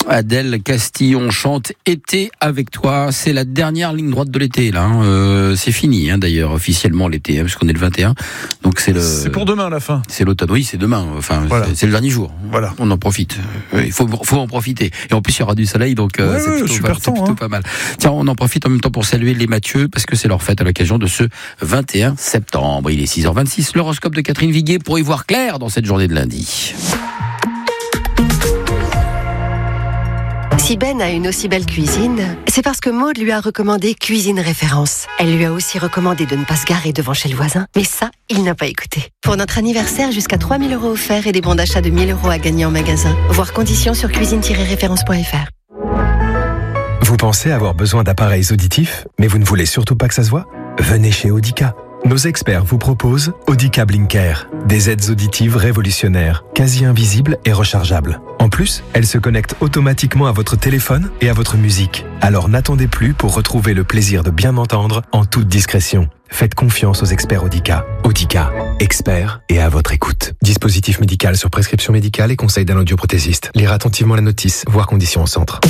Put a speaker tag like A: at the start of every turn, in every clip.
A: Adèle Castillon chante Été avec toi. C'est la dernière ligne droite de l'été là. C'est fini d'ailleurs officiellement l'été, puisqu'on est le 21. Donc
B: c'est pour demain la fin.
A: C'est l'automne. Oui, c'est demain. Enfin, voilà. c'est le dernier jour.
B: Voilà.
A: On en profite. Il faut en profiter. Et en plus il y aura du soleil, donc c'est plutôt pas mal. Tiens, on en profite en même temps pour saluer les Mathieu parce que c'est leur fête à l'occasion de ce 21 septembre. Il est 6h26. L'horoscope de Catherine Viguet pour y voir clair dans cette journée de lundi.
C: Si Ben a une aussi belle cuisine, c'est parce que Maud lui a recommandé Cuisine Référence. Elle lui a aussi recommandé de ne pas se garer devant chez le voisin. Mais ça, il n'a pas écouté. Pour notre anniversaire, jusqu'à 3 000 € offerts et des bons d'achat de 1 000 € à gagner en magasin. Voir conditions sur cuisine-référence.fr.
D: Vous pensez avoir besoin d'appareils auditifs, mais vous ne voulez surtout pas que ça se voit ? Venez chez Audica. Nos experts vous proposent Audica Blinker, des aides auditives révolutionnaires, quasi invisibles et rechargeables. En plus, elles se connectent automatiquement à votre téléphone et à votre musique. Alors n'attendez plus pour retrouver le plaisir de bien entendre en toute discrétion. Faites confiance aux experts Audica. Audica, experts et à votre écoute. Dispositif médical sur prescription médicale et conseil d'un audioprothésiste. Lire attentivement la notice, voir conditions au centre.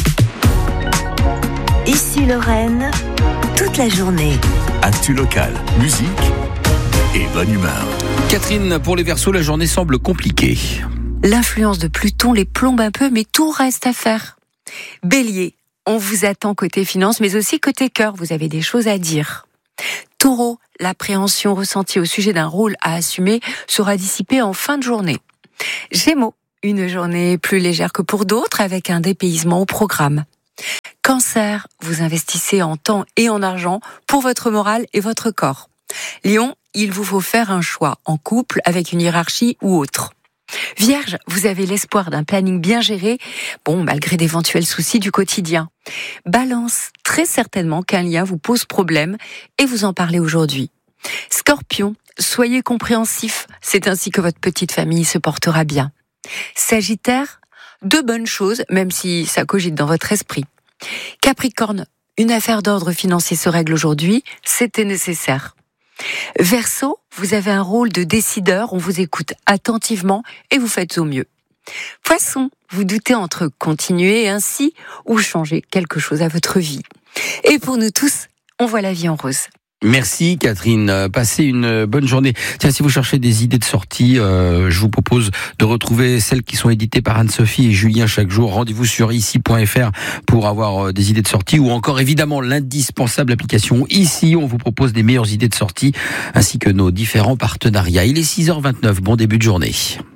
E: Ici Lorraine, toute la journée.
F: Actu locale, musique et bonne humeur.
A: Catherine, pour les Verseaux, la journée semble compliquée.
G: L'influence de Pluton les plombe un peu, mais tout reste à faire. Bélier, on vous attend côté finance, mais aussi côté cœur, vous avez des choses à dire. Taureau, l'appréhension ressentie au sujet d'un rôle à assumer sera dissipée en fin de journée. Gémeaux, une journée plus légère que pour d'autres, avec un dépaysement au programme. Cancer, vous investissez en temps et en argent pour votre morale et votre corps. Lion, il vous faut faire un choix en couple avec une hiérarchie ou autre. Vierge, vous avez l'espoir d'un planning bien géré, malgré d'éventuels soucis du quotidien. Balance, très certainement qu'un lien vous pose problème et vous en parlez aujourd'hui. Scorpion, soyez compréhensif, c'est ainsi que votre petite famille se portera bien. Sagittaire, de bonnes choses, même si ça cogite dans votre esprit. Capricorne, une affaire d'ordre financier se règle aujourd'hui, c'était nécessaire. Verseau, vous avez un rôle de décideur, on vous écoute attentivement et vous faites au mieux. Poisson, vous doutez entre continuer ainsi ou changer quelque chose à votre vie. Et pour nous tous, on voit la vie en rose.
A: Merci Catherine, passez une bonne journée. Tiens, si vous cherchez des idées de sortie, je vous propose de retrouver celles qui sont éditées par Anne-Sophie et Julien chaque jour. Rendez-vous sur ici.fr pour avoir des idées de sortie ou encore évidemment l'indispensable application Ici. On vous propose des meilleures idées de sortie ainsi que nos différents partenariats. Il est 6h29, bon début de journée.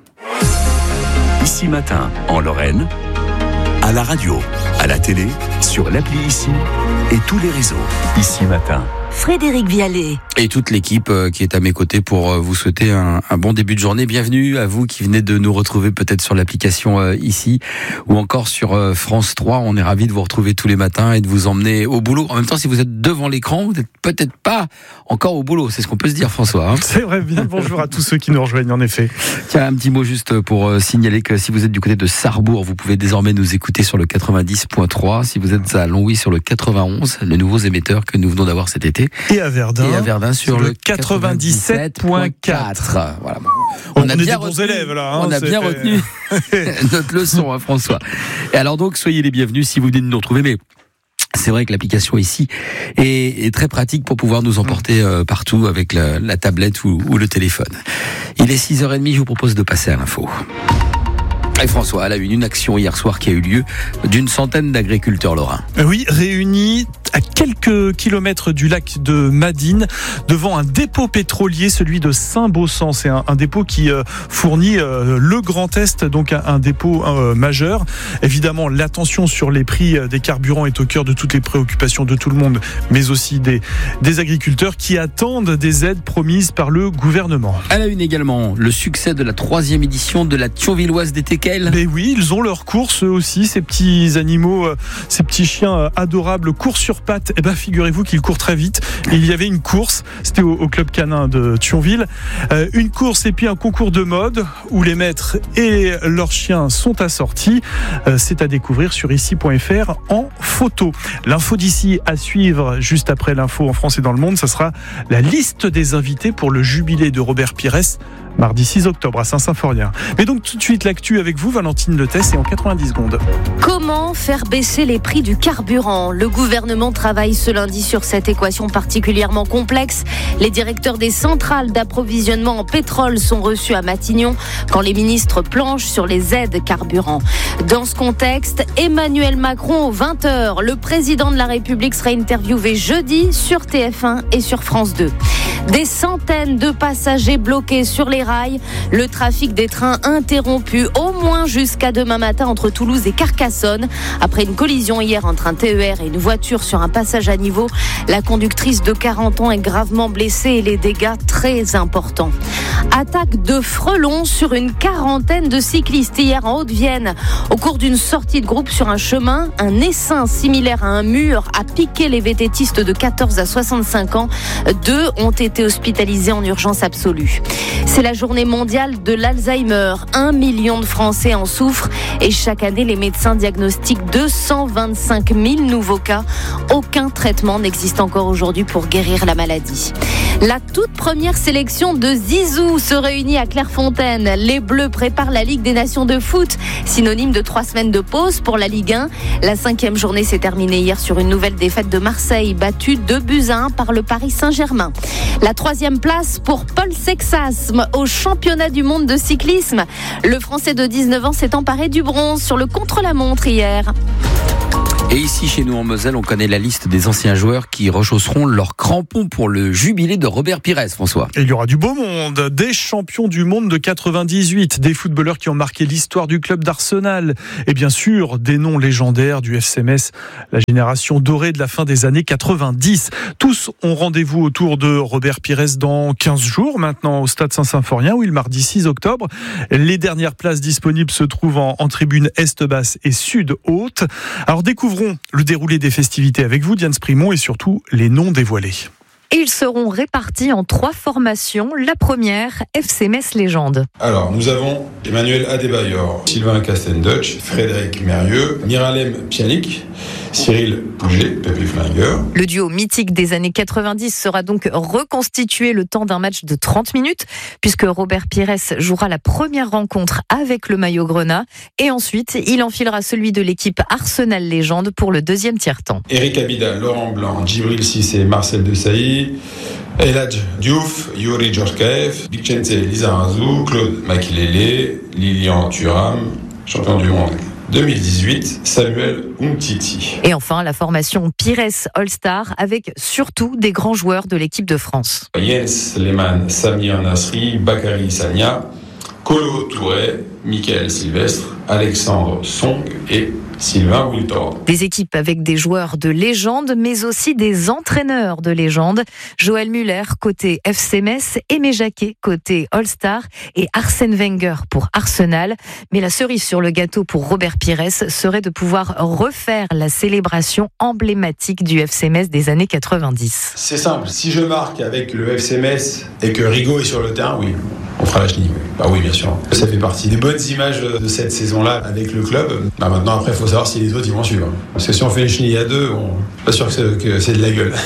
F: Ici matin en Lorraine, à la radio, à la télé, sur l'appli Ici et tous les réseaux. Ici matin.
E: Frédéric Vialet.
A: Et toute l'équipe qui est à mes côtés pour vous souhaiter un bon début de journée. Bienvenue à vous qui venez de nous retrouver peut-être sur l'application Ici ou encore sur France 3. On est ravis de vous retrouver tous les matins et de vous emmener au boulot. En même temps, si vous êtes devant l'écran, vous n'êtes peut-être pas encore au boulot. C'est ce qu'on peut se dire, François.
B: C'est vrai, bien bonjour à tous ceux qui nous rejoignent, en effet.
A: Tiens, un petit mot juste pour signaler que si vous êtes du côté de Sarrebourg, vous pouvez désormais nous écouter sur le 90.3. Si vous êtes à Longwy sur le 91, les nouveaux émetteurs que nous venons d'avoir cet été.
B: Et à Verdun
A: sur le 97.4. Voilà.
B: On a bien retenu, élèves, là,
A: on a bien retenu notre leçon, François. Et alors donc, soyez les bienvenus si vous venez de nous retrouver. Mais c'est vrai que l'application Ici est très pratique pour pouvoir nous emporter partout avec la tablette ou le téléphone. Il est 6h30, je vous propose de passer à l'info. Et François, à la une action hier soir qui a eu lieu d'une centaine d'agriculteurs lorrains.
B: Oui, réunis à quelques kilomètres du lac de Madine, devant un dépôt pétrolier, celui de Saint-Baussan. C'est un dépôt qui fournit le Grand Est, donc un dépôt majeur. Évidemment, l'attention sur les prix des carburants est au cœur de toutes les préoccupations de tout le monde, mais aussi des agriculteurs qui attendent des aides promises par le gouvernement.
A: À la une également, le succès de la 3e édition de la Thionvilloise d'été.
B: Mais oui, ils ont leur course eux aussi, ces petits animaux, ces petits chiens adorables courent sur pattes. Eh ben, figurez-vous qu'ils courent très vite. Et il y avait une course, c'était au club canin de Thionville, une course et puis un concours de mode où les maîtres et leurs chiens sont assortis. C'est à découvrir sur ici.fr en photo. L'info d'ici à suivre juste après l'info en France et dans le monde, ça sera la liste des invités pour le jubilé de Robert Pires mardi 6 octobre à Saint-Symphorien. Mais donc tout de suite l'actu avec vous, Valentine Letès, et en 90 secondes.
H: Comment faire baisser les prix du carburant ? Le gouvernement travaille ce lundi sur cette équation particulièrement complexe. Les directeurs des centrales d'approvisionnement en pétrole sont reçus à Matignon quand les ministres planchent sur les aides carburant. Dans ce contexte, Emmanuel Macron aux 20h. Le président de la République sera interviewé jeudi sur TF1 et sur France 2. Des centaines de passagers bloqués sur les rails. Le trafic des trains interrompu au moins jusqu'à demain matin entre Toulouse et Carcassonne. Après une collision hier entre un TER et une voiture sur un passage à niveau, la conductrice de 40 ans est gravement blessée et les dégâts très importants. Attaque de frelons sur une quarantaine de cyclistes hier en Haute-Vienne. Au cours d'une sortie de groupe sur un chemin, un essaim similaire à un mur a piqué les vététistes de 14 à 65 ans. 2 ont été hospitalisés en urgence absolue. C'est la journée mondiale de l'Alzheimer. 1 million de Français en souffrent et chaque année, les médecins diagnostiquent 225 000 nouveaux cas. Aucun traitement n'existe encore aujourd'hui pour guérir la maladie. La toute première sélection de Zizou se réunit à Clairefontaine. Les Bleus préparent la Ligue des Nations de foot, synonyme de 3 semaines de pause pour la Ligue 1. La 5e journée s'est terminée hier sur une nouvelle défaite de Marseille, battue 2-1 par le Paris Saint-Germain. La 3e place pour Paul Sexasme au championnat du monde de cyclisme. Le Français de 19 ans s'est emparé du bronze sur le contre-la-montre hier.
A: Et ici, chez nous en Moselle, on connaît la liste des anciens joueurs qui rechausseront leurs crampons pour le jubilé de Robert Pires, François.
B: Et il y aura du beau monde, des champions du monde de 98, des footballeurs qui ont marqué l'histoire du club d'Arsenal, et bien sûr, des noms légendaires du FC Metz, la génération dorée de la fin des années 90. Tous ont rendez-vous autour de Robert Pires dans 15 jours, maintenant au stade Saint-Symphorien, où il mardi 6 octobre. Les dernières places disponibles se trouvent en tribune Est-Basse et Sud-Haute. Alors découvrons le déroulé des festivités avec vous, Diane Sprimont, et surtout les noms dévoilés.
I: Ils seront répartis en 3 formations. La première, FC Metz Légende.
J: Alors, nous avons Emmanuel Adebayor, Sylvain Castendutch, Frédéric Mérieux, Miralem Pjanic, Cyril Pouget, Pepe Flingueur.
I: Le duo mythique des années 90 sera donc reconstitué le temps d'un match de 30 minutes, puisque Robert Pires jouera la première rencontre avec le maillot grenat, et ensuite il enfilera celui de l'équipe Arsenal Légende pour le 2e tiers-temps.
J: Eric Abida, Laurent Blanc, Djibril Cissé, Marcel Desailly, Eladj Diouf, Yuri Djorkaeff, Vicente Lizarazu, Claude Makilele, Lilian Thuram, champion du monde 2018, Samuel Umtiti.
I: Et enfin, la formation Pires All-Star avec surtout des grands joueurs de l'équipe de France.
J: Jens Lehmann, Samir Nasri, Bakary Sagna, Kolo Touré, Michael Sylvestre, Alexandre Song et Sylvain Wiltord.
I: Des équipes avec des joueurs de légende, mais aussi des entraîneurs de légende. Joël Muller, côté FC Metz, Aimé Jacquet, côté All-Star, et Arsène Wenger pour Arsenal. Mais la cerise sur le gâteau pour Robert Pires serait de pouvoir refaire la célébration emblématique du FC Metz des années 90.
J: C'est simple, si je marque avec le FC Metz et que Rigaud est sur le terrain, oui, on fera la chenille. Bah oui, bien sûr. Ça fait partie des bonnes images de cette saison-là avec le club. Bah maintenant, après, il faut savoir si les autres ils vont suivre. Parce que si on fait une chenille à 2, pas sûr que c'est de la gueule.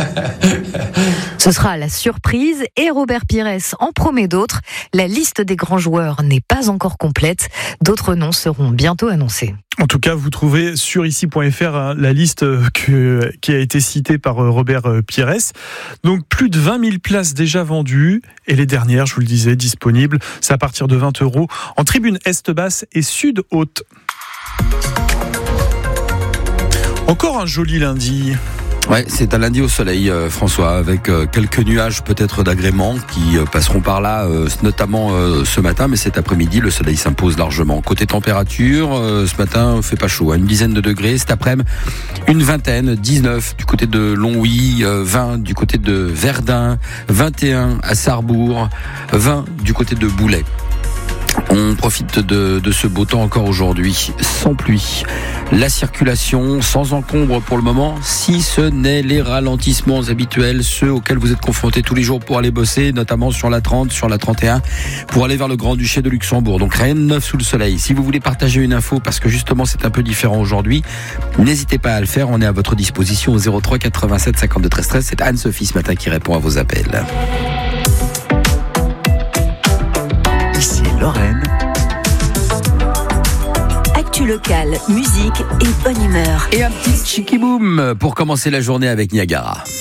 I: Ce sera la surprise et Robert Pires en promet d'autres. La liste des grands joueurs n'est pas encore complète. D'autres noms seront bientôt annoncés.
B: En tout cas, vous trouvez sur ici.fr la liste qui a été citée par Robert Pires. Donc plus de 20 000 places déjà vendues et les dernières, je vous le disais, disponibles. C'est à partir de 20 € en tribune Est-Basse et Sud-Haute. Encore un joli lundi.
A: Ouais, c'est un lundi au soleil, François, avec quelques nuages peut-être d'agrément qui passeront par là, notamment ce matin, mais cet après-midi, le soleil s'impose largement. Côté température, ce matin, fait pas chaud, une dizaine de degrés. Cet après-midi, une vingtaine, 19 du côté de Longwy, 20 du côté de Verdun, 21 à Sarrebourg, 20 du côté de Boulay. On profite de ce beau temps encore aujourd'hui, sans pluie. La circulation sans encombre pour le moment, si ce n'est les ralentissements habituels, ceux auxquels vous êtes confrontés tous les jours pour aller bosser, notamment sur la 30, sur la 31, pour aller vers le Grand-Duché de Luxembourg. Donc rien de neuf sous le soleil. Si vous voulez partager une info, parce que justement c'est un peu différent aujourd'hui, n'hésitez pas à le faire. On est à votre disposition au 03 87 52 13 13. C'est Anne-Sophie ce matin qui répond à vos appels.
E: Actu locale, musique et bonne humeur.
A: Et un petit chikiboom pour commencer la journée avec Niagara.